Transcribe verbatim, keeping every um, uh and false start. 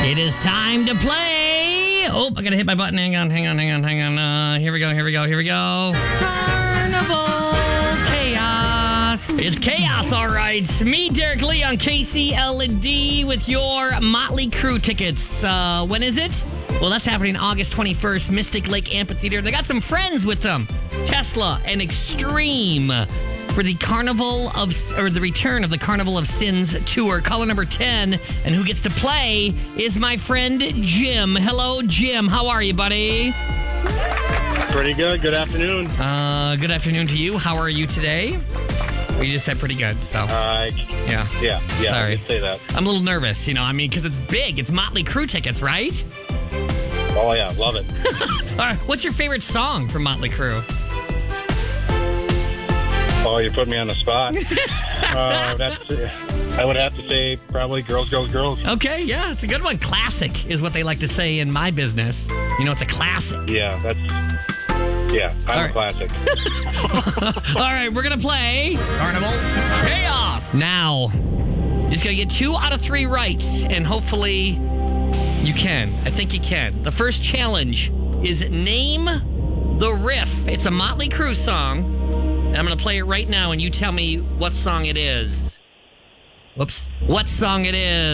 It is time to play. Oh, I gotta hit my button. Hang on, hang on, hang on, hang on. Uh, here we go, here we go, here we go. Carnival Chaos. It's chaos, all right. Me, Derek Lee on K C L D with your Motley Crue tickets. Uh, when is it? Well, that's happening August twenty-first, Mystic Lake Amphitheater. They got some friends with them. Tesla and Extreme for the Carnival of, or the return of the Carnival of Sins tour. Caller number ten, and who gets to play is my friend Jim. Hello, Jim. How are you, buddy? Pretty good. Good afternoon. Uh, good afternoon to you. How are you today? Well, you just said pretty good, so. Uh, yeah. Yeah, yeah, Sorry. I can say that. I'm a little nervous, you know, I mean, because it's big. It's Motley Crue tickets, right? Oh, yeah, love it. All right, what's your favorite song from Motley Crue? Oh, you put me on the spot. uh, that's, I would have to say probably Girls, Girls, Girls. Okay, yeah, it's a good one. Classic is what they like to say in my business. You know, it's a classic. Yeah, that's, yeah, I'm All a classic. All right, we're going to play Carnival Chaos. Now, you just got to get two out of three right, and hopefully you can. I think you can. The first challenge is name the riff. It's a Motley Crue song. And I'm going to play it right now, and you tell me what song it is. Whoops. What song it is.